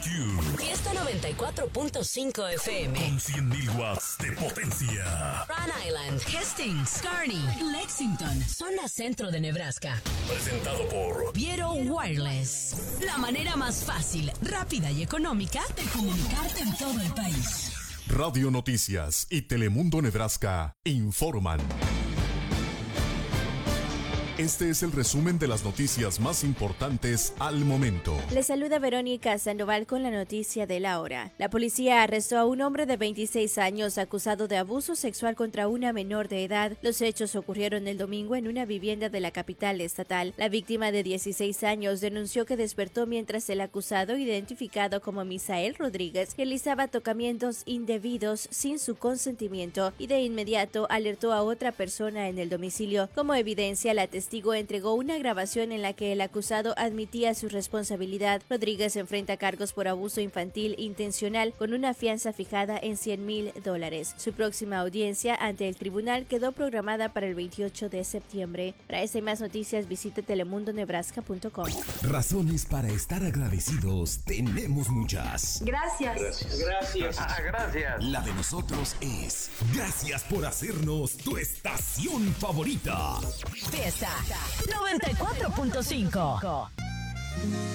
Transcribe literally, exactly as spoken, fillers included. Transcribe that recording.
Q. Fiesta noventa y cuatro punto cinco F M. Con cien mil watts de potencia. Rhode Island, Hastings, Kearney, Lexington, zona centro de Nebraska. Presentado por Viero Wireless. La manera más fácil, rápida y económica de comunicarte en todo el país. Radio Noticias y Telemundo Nebraska informan. Este es el resumen de las noticias más importantes al momento. Les saluda Verónica Sandoval con la noticia de la hora. La policía arrestó a un hombre de veintiséis años acusado de abuso sexual contra una menor de edad. Los hechos ocurrieron el domingo en una vivienda de la capital estatal. La víctima de dieciséis años denunció que despertó mientras el acusado, identificado como Misael Rodríguez, realizaba tocamientos indebidos sin su consentimiento y de inmediato alertó a otra persona en el domicilio. Como evidencia, la testigo entregó una grabación en la que el acusado admitía su responsabilidad. Rodríguez enfrenta cargos por abuso infantil intencional con una fianza fijada en cien mil dólares. Su próxima audiencia ante el tribunal quedó programada para el veintiocho de septiembre. Para esta y más noticias visite telemundo nebraska punto com. Razones para estar agradecidos tenemos muchas. Gracias. Gracias. Gracias. Ah, gracias. La de nosotros es gracias por hacernos tu estación favorita. Fiesta noventa y cuatro punto cinco.